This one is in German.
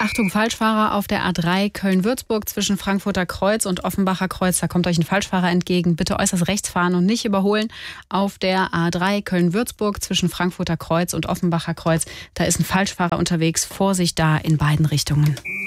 Achtung, Falschfahrer auf der A3 Köln-Würzburg zwischen Frankfurter Kreuz und Offenbacher Kreuz. Da kommt euch ein Falschfahrer entgegen. Bitte äußerst rechts fahren und nicht überholen. Auf der A3 Köln-Würzburg zwischen Frankfurter Kreuz und Offenbacher Kreuz. Da ist ein Falschfahrer unterwegs. Vorsicht da in beiden Richtungen.